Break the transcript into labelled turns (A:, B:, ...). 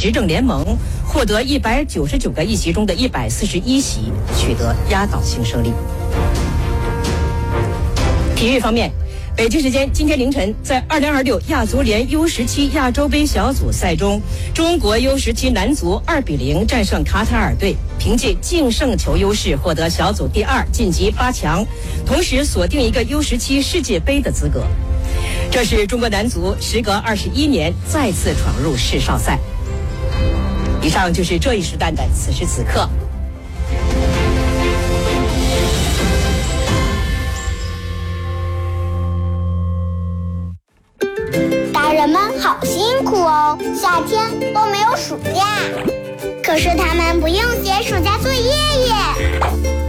A: 执政联盟获得199个议席中的141席，取得压倒性胜利。体育方面，北京时间今天凌晨，在2026亚足联 U17 亚洲杯小组赛中，中国 U17 男足2比0战胜卡塔尔队，凭借净胜球优势获得小组第2，晋级8强，同时锁定一个 U17 世界杯的资格。这是中国男足时隔21年再次闯入世少赛。以上就是这一时段的此时此刻。
B: 大人们好辛苦哦，夏天都没有暑假，可是他们不用写暑假作业耶。